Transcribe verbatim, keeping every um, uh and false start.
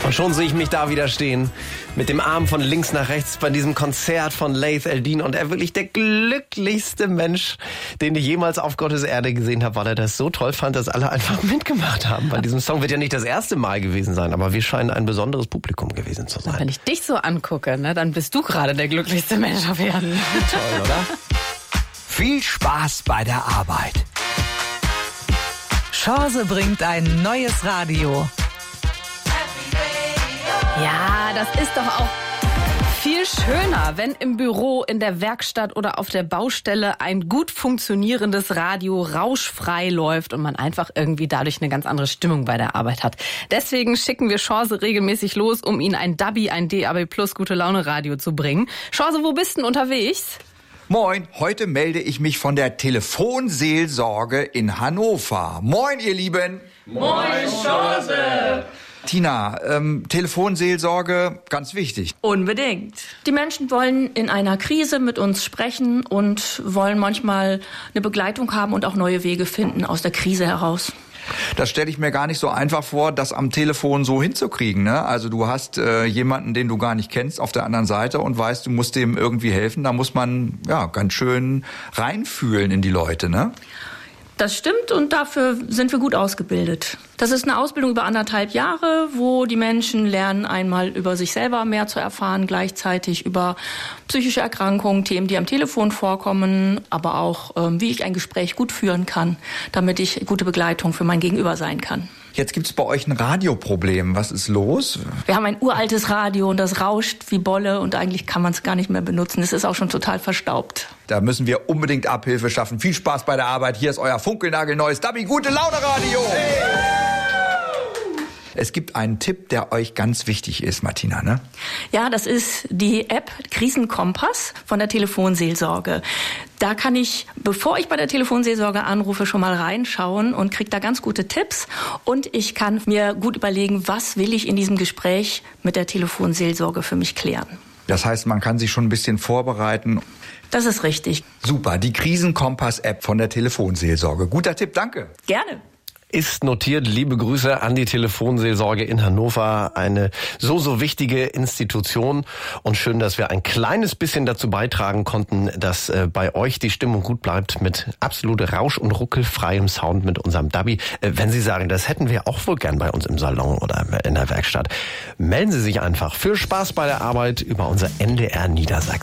Und schon sehe ich mich da wieder stehen, mit dem Arm von links nach rechts bei diesem Konzert von Laith El-Deen. Und er wirklich der glücklichste Mensch, den ich jemals auf Gottes Erde gesehen habe, weil er das so toll fand, dass alle einfach mitgemacht haben. Bei diesem Song wird ja nicht das erste Mal gewesen sein, aber wir scheinen ein besonderes Publikum gewesen zu sein. Wenn ich dich so angucke, ne, dann bist du gerade der glücklichste Mensch auf Erden. Toll, oder? Viel Spaß bei der Arbeit. Chance bringt ein neues Radio. Ja, das ist doch auch viel schöner, wenn im Büro, in der Werkstatt oder auf der Baustelle ein gut funktionierendes Radio rauschfrei läuft und man einfach irgendwie dadurch eine ganz andere Stimmung bei der Arbeit hat. Deswegen schicken wir Chance regelmäßig los, um Ihnen ein Dabi, ein D A B Plus Gute Laune Radio zu bringen. Chance, wo bist du denn unterwegs? Moin, heute melde ich mich von der Telefonseelsorge in Hannover. Moin, ihr Lieben. Moin, Chance. Tina, ähm, Telefonseelsorge, ganz wichtig. Unbedingt. Die Menschen wollen in einer Krise mit uns sprechen und wollen manchmal eine Begleitung haben und auch neue Wege finden aus der Krise heraus. Das stelle ich mir gar nicht so einfach vor, das am Telefon so hinzukriegen, ne? Also du hast äh, jemanden, den du gar nicht kennst, auf der anderen Seite und weißt, du musst dem irgendwie helfen. Da muss man ja ganz schön reinfühlen in die Leute, ne? Das stimmt und dafür sind wir gut ausgebildet. Das ist eine Ausbildung über anderthalb Jahre, wo die Menschen lernen, einmal über sich selber mehr zu erfahren, gleichzeitig über psychische Erkrankungen, Themen, die am Telefon vorkommen, aber auch, ähm, wie ich ein Gespräch gut führen kann, damit ich gute Begleitung für mein Gegenüber sein kann. Jetzt gibt's bei euch ein Radioproblem. Was ist los? Wir haben ein uraltes Radio und das rauscht wie Bolle und eigentlich kann man es gar nicht mehr benutzen. Es ist auch schon total verstaubt. Da müssen wir unbedingt Abhilfe schaffen. Viel Spaß bei der Arbeit. Hier ist euer funkelnagelneues Dabi Gute Laune Radio. Hey. Es gibt einen Tipp, der euch ganz wichtig ist, Martina, ne? Ja, das ist die App Krisenkompass von der Telefonseelsorge. Da kann ich, bevor ich bei der Telefonseelsorge anrufe, schon mal reinschauen und kriege da ganz gute Tipps. Und ich kann mir gut überlegen, was will ich in diesem Gespräch mit der Telefonseelsorge für mich klären. Das heißt, man kann sich schon ein bisschen vorbereiten. Das ist richtig. Super, die Krisenkompass-App von der Telefonseelsorge. Guter Tipp, danke. Gerne. Ist notiert. Liebe Grüße an die Telefonseelsorge in Hannover. Eine so, so wichtige Institution. Und schön, dass wir ein kleines bisschen dazu beitragen konnten, dass äh, bei euch die Stimmung gut bleibt mit absolut rausch- und ruckelfreiem Sound mit unserem Dabi. Äh, wenn Sie sagen, das hätten wir auch wohl gern bei uns im Salon oder in der Werkstatt, melden Sie sich einfach für Spaß bei der Arbeit über unser N D R Niedersachsen.